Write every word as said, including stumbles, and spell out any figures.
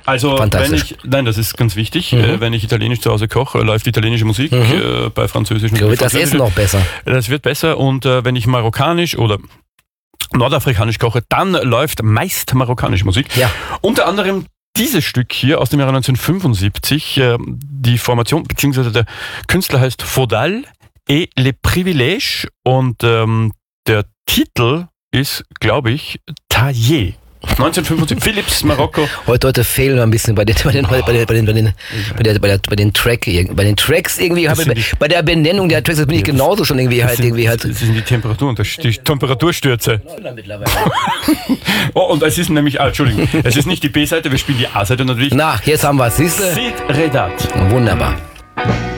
Also wenn ich, nein, das ist ganz wichtig, mhm. wenn ich italienisch zu Hause koche, läuft italienische Musik, mhm. äh, bei französischen. So wird das Essen noch besser. Das wird besser und äh, wenn ich marokkanisch oder nordafrikanisch koche, dann läuft meist marokkanische Musik. Ja. Unter anderem dieses Stück hier aus dem Jahre neunzehnhundertfünfundsiebzig, äh, die Formation bzw. der Künstler heißt Faudal et les Privilèges und ähm, der Titel ist, glaube ich, Taillé. neunzehnhundertfünfundsiebzig, Philips, Marokko. Heute, heute fehlen wir ein bisschen bei den, bei den, bei den, bei den, bei den, bei der, bei der, bei den Track, bei den Tracks irgendwie, habe, bei, bei der Benennung der Tracks bin ich ja, genauso schon irgendwie halt, sind, irgendwie halt. Das sind die Temperaturen, die Temperaturstürze. Oh, und es ist nämlich, ah, Entschuldigung, es ist nicht die B-Seite, wir spielen die A-Seite natürlich. Na, jetzt haben wir es, siehst du? Sid Redat. Wunderbar.